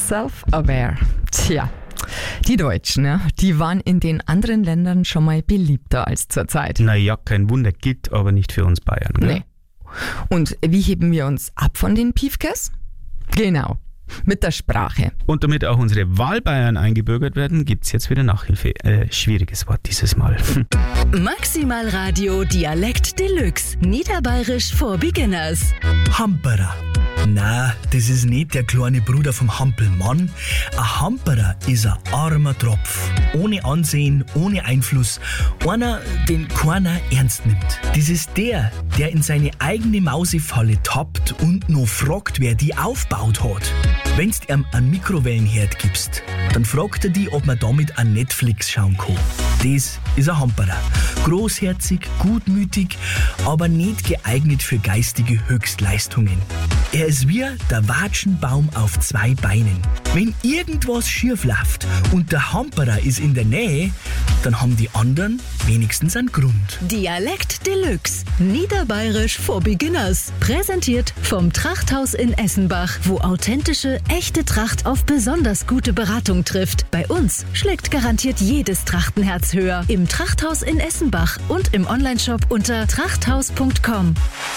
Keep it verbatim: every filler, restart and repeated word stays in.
Self-aware. Tja, die Deutschen, ja, die waren in den anderen Ländern schon mal beliebter als zurzeit. Naja, kein Wunder, gilt aber nicht für uns Bayern, gell? Nee. Und wie heben wir uns ab von den Piefkes? Genau, mit der Sprache. Und damit auch unsere Wahlbayern eingebürgert werden, gibt's jetzt wieder Nachhilfe. Äh, schwieriges Wort dieses Mal. Maximal Radio Dialekt Deluxe. Niederbayerisch for Beginners. Hamperer. Na, das ist nicht der kleine Bruder vom Hampelmann. Ein Hamperer ist ein armer Tropf. Ohne Ansehen, ohne Einfluss. Einer, den keiner ernst nimmt. Das ist der, der in seine eigene Mausefalle tappt und noch fragt, wer die aufgebaut hat. Wenn's ihm einen Mikrowellenherd gibst, dann fragt er die, ob man damit an Netflix schauen kann. Das ist ein Hamperer. Großherzig, gutmütig, aber nicht geeignet für geistige Höchstleistungen. Er ist wie der Watschenbaum auf zwei Beinen. Wenn irgendwas schief läuft und der Hamperer ist in der Nähe, dann haben die anderen wenigstens einen Grund. Dialekt Deluxe. Niederbayerisch for Beginners. Präsentiert vom Trachthaus in Essenbach, wo authentische, echte Tracht auf besonders gute Beratung trifft. Bei uns schlägt garantiert jedes Trachtenherz höher. Im Trachthaus in Essenbach und im Onlineshop unter trachthaus punkt com.